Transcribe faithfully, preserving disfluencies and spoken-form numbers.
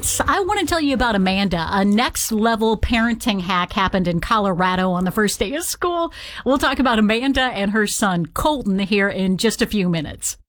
Plus, I want to tell you about Amanda. A next level parenting hack happened in Colorado on the first day of school. We'll talk about Amanda and her son, Colton, here in just a few minutes.